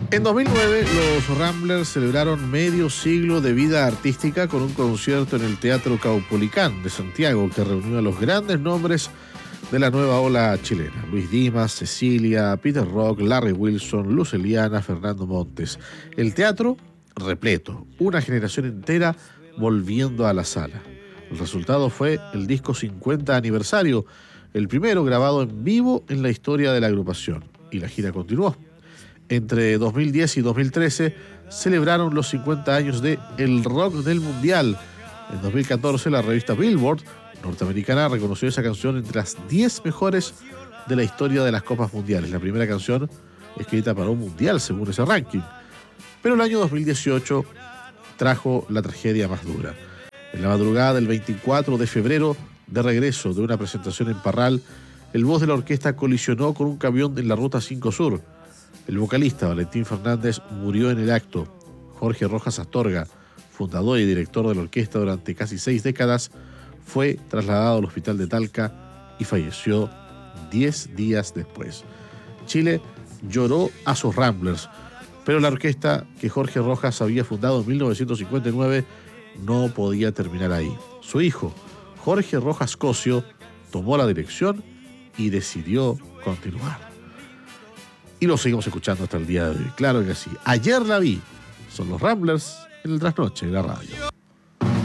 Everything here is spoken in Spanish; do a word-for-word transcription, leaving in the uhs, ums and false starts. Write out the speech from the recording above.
En dos mil nueve, los Ramblers celebraron medio siglo de vida artística con un concierto en el Teatro Caupolicán de Santiago que reunió a los grandes nombres de la nueva ola chilena: Luis Dimas, Cecilia, Peter Rock, Larry Wilson, Luz Eliana, Fernando Montes. El teatro repleto, una generación entera volviendo a la sala. El resultado fue el disco cincuenta aniversario, el primero grabado en vivo en la historia de la agrupación, y la gira continuó. Entre dos mil diez y dos mil trece celebraron los cincuenta años de El Rock del Mundial. En dos mil catorce la revista Billboard norteamericana reconoció esa canción entre las diez mejores de la historia de las Copas Mundiales, la primera canción escrita para un mundial según ese ranking. Pero el año dos mil dieciocho trajo la tragedia más dura. En la madrugada del veinticuatro de febrero, de regreso de una presentación en Parral, el bus de la orquesta colisionó con un camión en la Ruta cinco Sur. El vocalista Valentín Fernández murió en el acto. Jorge Rojas Astorga, fundador y director de la orquesta durante casi seis décadas, fue trasladado al hospital de Talca y falleció diez días después. Chile lloró a sus Ramblers, pero la orquesta que Jorge Rojas había fundado en mil novecientos cincuenta y nueve no podía terminar ahí. Su hijo, Jorge Rojas Cosio, tomó la dirección y decidió continuar. Y lo seguimos escuchando hasta el día de hoy. Claro que sí. Ayer la vi. Son los Ramblers en el trasnoche de la radio.